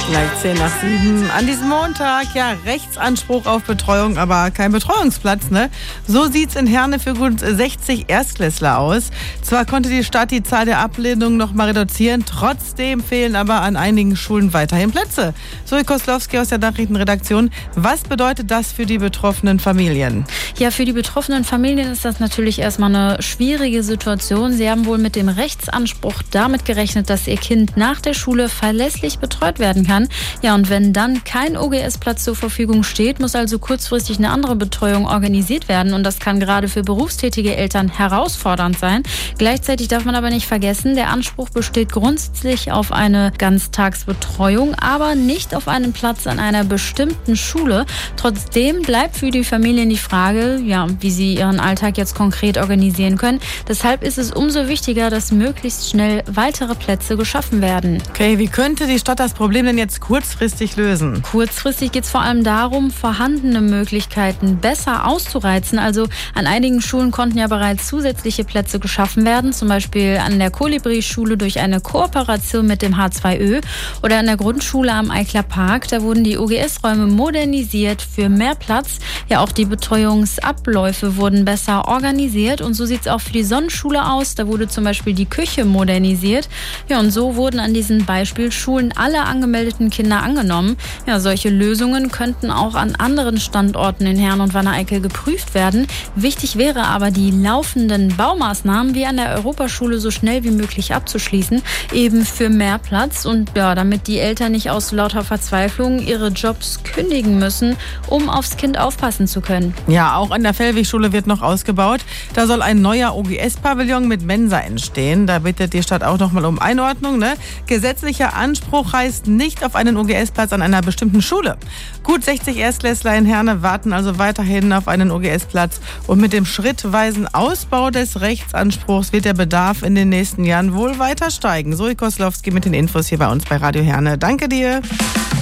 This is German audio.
Gleich 6:10. An diesem Montag, Rechtsanspruch auf Betreuung, aber kein Betreuungsplatz, ne? So sieht's in Herne für gut 60 Erstklässler aus. Zwar konnte die Stadt die Zahl der Ablehnungen noch mal reduzieren, trotzdem fehlen aber an einigen Schulen weiterhin Plätze. Zoe Koslowski aus der Nachrichtenredaktion. Was bedeutet das für die betroffenen Familien? Ja, für die betroffenen Familien ist das natürlich erstmal eine schwierige Situation. Sie haben wohl mit dem Rechtsanspruch damit gerechnet, dass ihr Kind nach der Schule verlässlich betreut werden kann. Ja, und wenn dann kein OGS-Platz zur Verfügung steht, muss also kurzfristig eine andere Betreuung organisiert werden. Und das kann gerade für berufstätige Eltern herausfordernd sein. Gleichzeitig darf man aber nicht vergessen, der Anspruch besteht grundsätzlich auf eine Ganztagsbetreuung, aber nicht auf einen Platz an einer bestimmten Schule. Trotzdem bleibt für die Familien die Frage, wie sie ihren Alltag jetzt konkret organisieren können. Deshalb ist es umso wichtiger, dass möglichst schnell weitere Plätze geschaffen werden. Okay, wie könnte die Stadt das Problem denn jetzt kurzfristig lösen? Kurzfristig geht es vor allem darum, vorhandene Möglichkeiten besser auszureizen. Also an einigen Schulen konnten ja bereits zusätzliche Plätze geschaffen werden, zum Beispiel an der Kolibri-Schule durch eine Kooperation mit dem H2Ö oder an der Grundschule am Eikler Park. Da wurden die OGS-Räume modernisiert für mehr Platz. Ja, auch die Betreuungsabläufe wurden besser organisiert und so sieht es auch für die Sonnenschule aus. Da wurde zum Beispiel die Küche modernisiert. Ja, und so wurden an diesen Beispielschulen alle angemeldeten Kinder angenommen. Ja, solche Lösungen könnten auch an anderen Standorten in Herne und Wanne-Eickel geprüft werden. Wichtig wäre aber, die laufenden Baumaßnahmen wie an der Europaschule so schnell wie möglich abzuschließen, eben für mehr Platz und damit die Eltern nicht aus lauter Verzweiflung ihre Jobs kündigen müssen, um aufs Kind aufpassen zu können. Ja, auch an der Fellwegschule wird noch ausgebaut. Da soll ein neuer OGS-Pavillon mit Mensa entstehen. Da bittet die Stadt auch noch mal um Einordnung, ne? Gesetzlicher Anspruch heißt nicht auf einen OGS-Platz an einer bestimmten Schule. Gut 60 Erstklässler in Herne warten also weiterhin auf einen OGS-Platz. Und mit dem schrittweisen Ausbau des Rechtsanspruchs wird der Bedarf in den nächsten Jahren wohl weiter steigen. Zoe Koslowski mit den Infos hier bei uns bei Radio Herne. Danke dir.